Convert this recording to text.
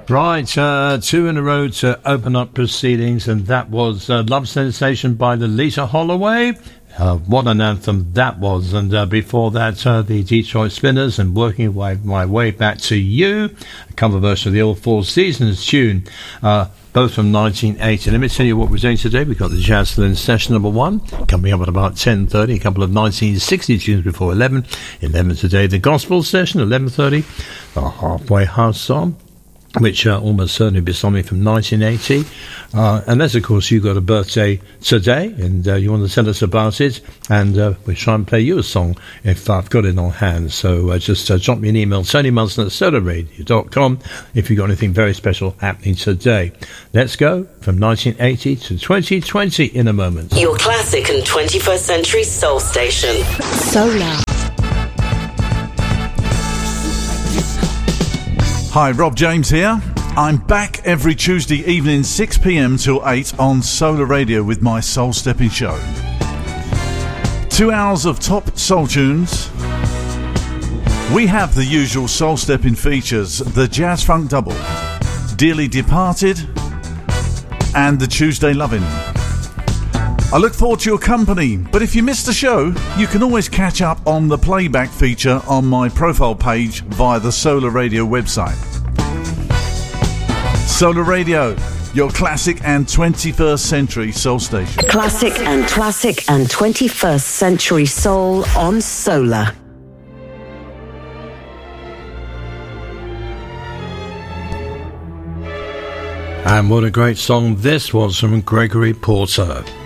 Right, two in a row to open up proceedings, and that was Love Sensation by the Lisa Holloway. What an anthem that was. And before that, the Detroit Spinners and Working My Way Back to You, a cover version of the old Four Seasons tune, both from 1980. Let me tell you what we're doing today. We've got the Jazzlin session number 1 coming up at about 10:30, a couple of 1960 tunes before 11. 11 today, the Gospel session, 11:30, the Halfway House song, which almost certainly be something from 1980. Unless, of course, you got a birthday today and you want to tell us about it, and we'll try and play you a song if I've got it on hand. So just drop me an email, TonyMunson@solarradio.com, if you've got anything very special happening today. Let's go from 1980 to 2020 in a moment. Your classic and 21st century soul station. Solar. Hi, Rob James here. I'm back every Tuesday evening 6 p.m. till 8 on Solar Radio with my Soul Stepping show. 2 hours of top soul tunes. We have the usual soul stepping features, the Jazz Funk Double, Dearly Departed, and the Tuesday Lovin'. I look forward to your company, but if you missed the show, you can always catch up on the playback feature on my profile page via the Solar Radio website. Solar Radio, your classic and 21st century soul station. Classic and 21st century soul on Solar. And what a great song this was from Gregory Porter.